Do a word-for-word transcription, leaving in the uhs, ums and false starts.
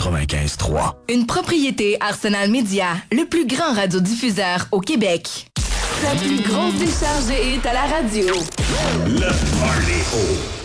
quatre-vingt-quinze trois. Une propriété Arsenal Média, le plus grand radiodiffuseur au Québec. La plus grosse décharge est à la radio. Le Party.